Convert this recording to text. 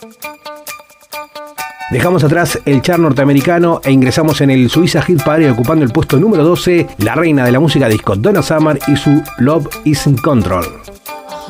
Dejamos atrás el chart norteamericano e ingresamos en el Suiza Hit Parade, ocupando el puesto número 12, la reina de la música disco Donna Summer y su Love is in Control.